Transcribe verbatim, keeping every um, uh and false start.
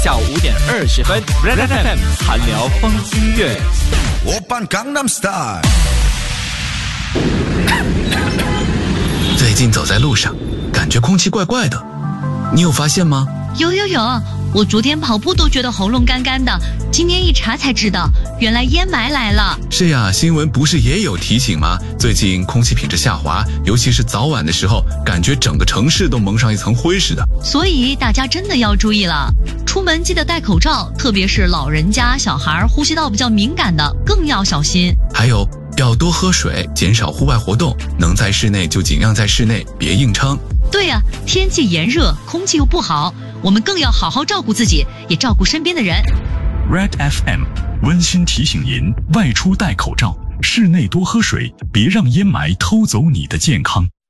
下午五点二十分 ，Red F M 韩聊风音乐。 오빤 강남스타일。 最近走在路上，感觉空气怪怪的，你有发现吗？ 有有有，我昨天跑步都觉得喉咙干干的，今天一查才知道，原来烟霾来了。 是呀，新闻不是也有提醒吗？最近空气品质下滑，尤其是早晚的时候，感觉整个城市都蒙上一层灰似的。 所以大家真的要注意了，出门记得戴口罩，特别是老人家、小孩呼吸道比较敏感的更要小心。 还有要多喝水，减少户外活动，能在室内就尽量在室内，别硬撑。 对呀、啊，天气炎热，空气又不好，我们更要好好照顾自己，也照顾身边的人。 Red F M 温馨提醒您：外出戴口罩，室内多喝水，别让烟霾偷走你的健康。